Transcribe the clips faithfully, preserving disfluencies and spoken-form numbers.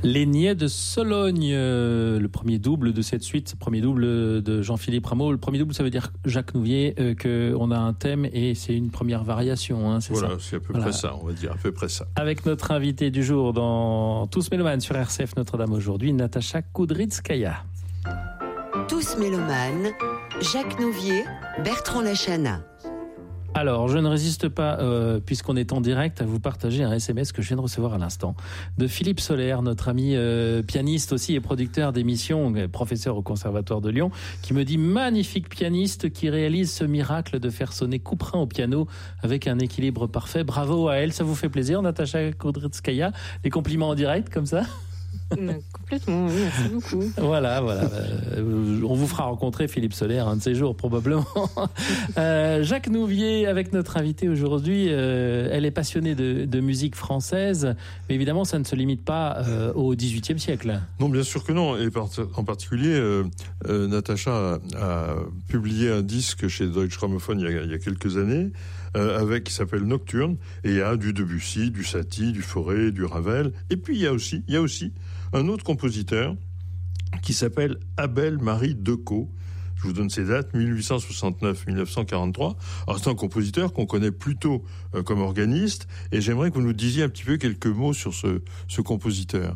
Les Niais de Sologne, euh, le premier double de cette suite, premier double de Jean-Philippe Rameau. Le premier double, ça veut dire, Jacques Nouvier, euh, qu'on a un thème et c'est une première variation, hein, c'est voilà, ça. c'est à peu voilà. près ça, on va dire, à peu près ça. Avec notre invité du jour dans Tous Mélomanes sur R C F Notre-Dame aujourd'hui, Natacha Kudrytskaya. Tous Mélomanes, Jacques Nouvier, Bertrand Lachana. Alors, je ne résiste pas, euh, puisqu'on est en direct, à vous partager un S M S que je viens de recevoir à l'instant de Philippe Solaire, notre ami euh, pianiste aussi et producteur d'émissions, professeur au Conservatoire de Lyon, qui me dit magnifique pianiste qui réalise ce miracle de faire sonner couperin au piano avec un équilibre parfait. Bravo à elle, ça vous fait plaisir, Natacha Kudrytskaya, les compliments en direct comme ça? Complètement, oui, merci beaucoup. Voilà, voilà. Euh, on vous fera rencontrer Philippe Solaire un de ces jours, probablement. Euh, Jacques Nouvier, avec notre invité aujourd'hui, euh, elle est passionnée de, de musique française, mais évidemment, ça ne se limite pas euh, au dix-huitième siècle. Non, bien sûr que non. Et en particulier, euh, euh, Natacha a, a publié un disque chez Deutsche Grammophon il y a, il y a quelques années, euh, avec qui s'appelle Nocturne, et il y a du Debussy, du Satie, du Fauré, du Ravel, et puis il y a aussi, il y a aussi un autre compositeur qui s'appelle Abel-Marie Decaux. Je vous donne ses dates, dix-huit cent soixante-neuf à dix-neuf cent quarante-trois. Alors c'est un compositeur qu'on connaît plutôt euh, comme organiste, et j'aimerais que vous nous disiez un petit peu quelques mots sur ce, ce compositeur.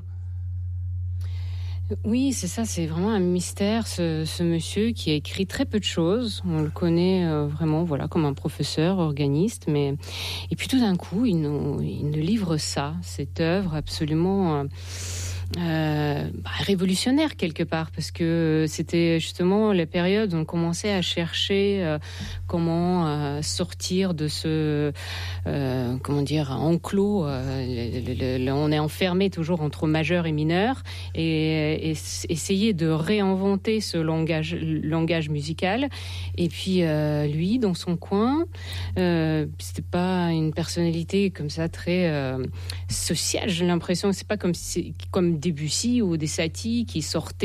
Oui, c'est ça, c'est vraiment un mystère, ce, ce monsieur qui a écrit très peu de choses. On le connaît euh, vraiment, voilà, comme un professeur, organiste, mais et puis tout d'un coup, il nous, il nous livre ça, cette œuvre absolument euh, euh, bah, révolutionnaire quelque part, parce que c'était justement la période où on commençait à chercher euh, comment euh, sortir de ce, euh, comment dire, enclos. Euh, le, le, le, on est enfermé toujours entre majeur et mineur, et, et essayer de réinventer ce langage, langage musical. Et puis euh, lui, dans son coin, euh, c'était pas une personnalité comme ça très euh, sociale. J'ai l'impression que c'est pas comme comme Debussy ou des Satie qui sortaient